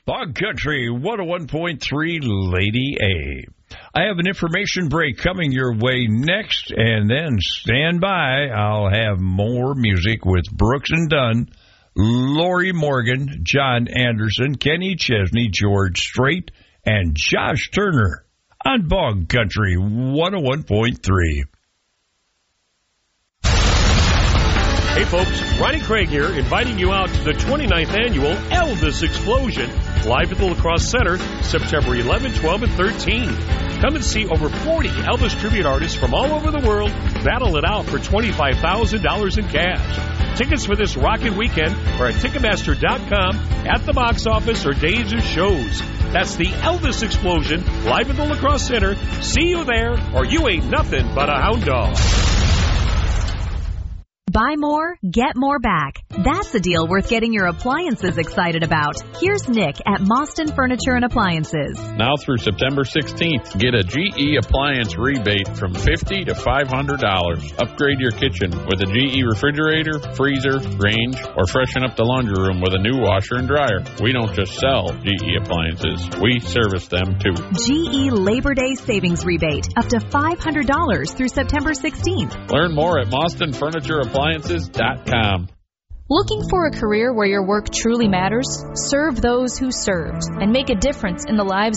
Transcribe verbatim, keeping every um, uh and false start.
Bog Country one oh one point three Lady A. I have an information break coming your way next, and then stand by. I'll have more music with Brooks and Dunn, Lori Morgan, John Anderson, Kenny Chesney, George Strait, and Josh Turner on Bog Country one oh one point three. Hey folks, Ronnie Craig here, inviting you out to the twenty-ninth annual Elvis Explosion, live at the La Crosse Center, September eleventh, twelfth, and thirteenth. Come and see over forty Elvis tribute artists from all over the world battle it out for twenty-five thousand dollars in cash. Tickets for this rockin' weekend are at Ticketmaster dot com, at the box office, or days of shows. That's the Elvis Explosion, live at the La Crosse Center. See you there, or you ain't nothing but a hound dog. Buy more, get more back. That's the deal worth getting your appliances excited about. Here's Nick at Mauston Furniture and Appliances. Now through September sixteenth, get a G E appliance rebate from fifty dollars to five hundred dollars. Upgrade your kitchen with a G E refrigerator, freezer, range, or freshen up the laundry room with a new washer and dryer. We don't just sell G E appliances, we service them too. G E Labor Day Savings Rebate, up to five hundred dollars through September sixteenth. Learn more at Mauston Furniture Appliances dot com. Looking for a career where your work truly matters? Serve those who served and make a difference in the lives